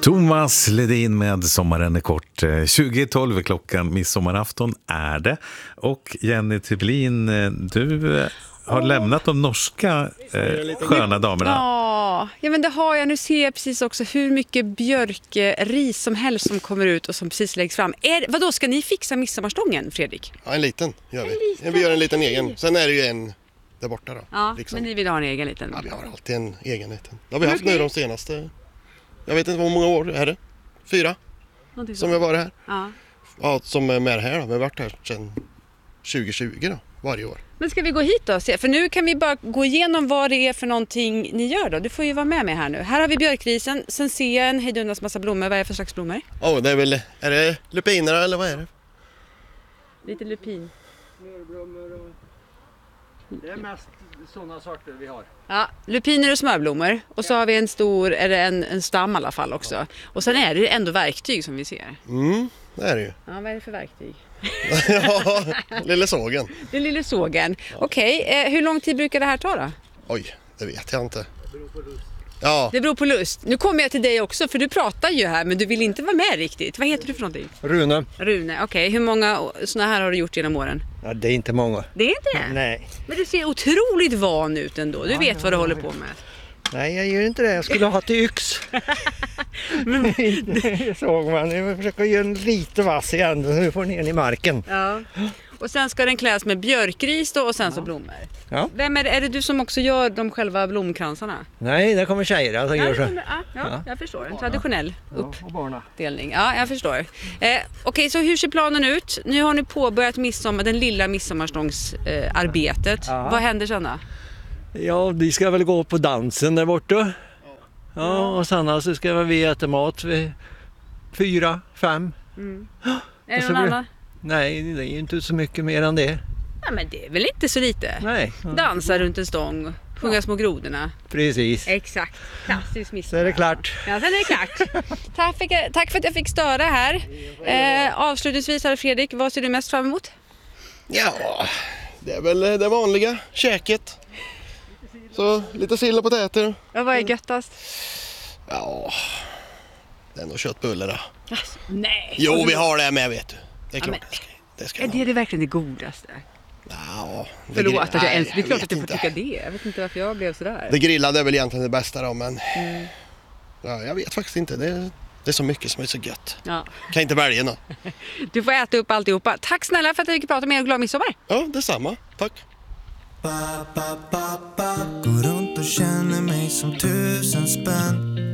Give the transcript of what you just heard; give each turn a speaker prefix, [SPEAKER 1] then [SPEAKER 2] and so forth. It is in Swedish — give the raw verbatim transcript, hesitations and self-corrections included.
[SPEAKER 1] Thomas Ledin med Sommaren är kort. tjugo tolv klockan, midsommarafton är det. Och Jenny Tybelin, du har oh. lämnat de norska eh, sköna damerna.
[SPEAKER 2] Ja, ja, men det har jag. Nu ser jag precis också hur mycket björkris som helst som kommer ut och som precis läggs fram. Är, vadå, ska ni fixa midsommarstången, Fredrik?
[SPEAKER 3] Ja, en liten gör vi.
[SPEAKER 2] En liten.
[SPEAKER 3] Vi gör en liten egen. Sen är det ju en där borta då.
[SPEAKER 2] Ja,
[SPEAKER 3] liksom.
[SPEAKER 2] Men ni vill ha en egen liten?
[SPEAKER 3] Ja, vi har alltid en egen liten. Det har vi haft okay. nu de senaste... Jag vet inte hur många år är det? Fyra? Någonting som jag var här. Ja. Ja, som är med här då. Vi har varit här sedan tjugo tjugo då, varje år.
[SPEAKER 2] Men ska vi gå hit då? För nu kan vi bara gå igenom vad det är för någonting ni gör då. Du får ju vara med mig här nu. Här har vi björkrisen. Sen ser jag en hejdundas massa blommor. Vad är det för slags blommor?
[SPEAKER 3] Ja, oh, det är väl... Är det lupiner eller vad är det?
[SPEAKER 2] Lite lupin.
[SPEAKER 4] Smörblommor och... Det är mest sådana sorter vi har.
[SPEAKER 2] Ja, lupiner och smörblommor. Och så har vi en stor, är det en, en stam i alla fall också. Och sen är det ändå verktyg som vi ser.
[SPEAKER 3] Mm, det är det ju.
[SPEAKER 2] Ja, vad är det för verktyg?
[SPEAKER 3] Ja, lille sågen.
[SPEAKER 2] Det är lille sågen. Ja. Okej, eh, hur lång tid brukar det här ta då?
[SPEAKER 3] Oj, det vet jag inte.
[SPEAKER 4] Det beror på lust.
[SPEAKER 3] Ja.
[SPEAKER 2] Det beror på lust. Nu kommer jag till dig också, för du pratar ju här, men du vill inte vara med riktigt. Vad heter du för någonting?
[SPEAKER 4] Rune.
[SPEAKER 2] Rune, okej. Okay. Hur många såna här har du gjort genom åren?
[SPEAKER 4] Ja, det är inte många.
[SPEAKER 2] Det är inte det?
[SPEAKER 4] Nej.
[SPEAKER 2] Men du ser otroligt van ut ändå. Du ja, vet vad du ja, håller på med.
[SPEAKER 4] Nej, jag gör inte det. Jag skulle ha till yx. Men det såg man. Jag försöker göra en lite vass i änden. Nu får ner den i marken.
[SPEAKER 2] Ja. Och sen ska den kläs med björkris då, och sen ja. så blommor. Ja. Vem är det? Är det du som också gör de själva blomkransarna?
[SPEAKER 4] Nej, det kommer tjejer. Alltså,
[SPEAKER 2] ja,
[SPEAKER 4] gör så.
[SPEAKER 2] Ja, ja, jag förstår. En traditionell uppdelning. Ja, jag förstår. Eh, Okej, okay, så hur ser planen ut? Nu har ni påbörjat midsommar, den lilla midsommarstångsarbetet. Eh, Vad händer sen då?
[SPEAKER 4] Ja, vi ska väl gå på dansen där borta. Ja, och sen så ska vi äta mat vid fyra, fem.
[SPEAKER 2] Mm. Är det någon annan?
[SPEAKER 4] Nej, det är ju inte så mycket mer än det.
[SPEAKER 2] Ja, men det är väl inte så lite?
[SPEAKER 4] Nej.
[SPEAKER 2] Dansa runt en stång, sjunga ja. små grodorna.
[SPEAKER 4] Precis.
[SPEAKER 2] Exakt. Klassiskt midsommar.
[SPEAKER 4] Så är det klart.
[SPEAKER 2] Ja, sen är det klart. tack, för, tack för att jag fick störa här. Eh, avslutningsvis här, Fredrik, vad ser du mest fram emot?
[SPEAKER 3] Ja, det är väl det vanliga käket. Så lite sill och potäter.
[SPEAKER 2] Ja, vad är göttast?
[SPEAKER 3] Ja, det är nog köttbullar då.
[SPEAKER 2] Alltså, nej.
[SPEAKER 3] Jo, vi har det med, vet du. Det är klart
[SPEAKER 2] ja,
[SPEAKER 3] det ska, det ska
[SPEAKER 2] Är det, det verkligen det godaste?
[SPEAKER 3] Ja, det
[SPEAKER 2] Förlåt att jag ens...
[SPEAKER 3] Nej,
[SPEAKER 2] det är klart att du får
[SPEAKER 3] inte.
[SPEAKER 2] tycka det. Jag vet inte varför jag blev sådär.
[SPEAKER 3] Det grillade är väl egentligen det bästa då, men...
[SPEAKER 2] Mm.
[SPEAKER 3] Ja, jag vet faktiskt inte. Det är, det är så mycket som är så gött.
[SPEAKER 2] Ja.
[SPEAKER 3] Kan inte välja något.
[SPEAKER 2] Du får äta upp alltihopa. Tack snälla för att jag fick prata med er och glad midsommar.
[SPEAKER 3] Ja, detsamma. Tack.
[SPEAKER 5] Går runt och känner mig som tusen spänn.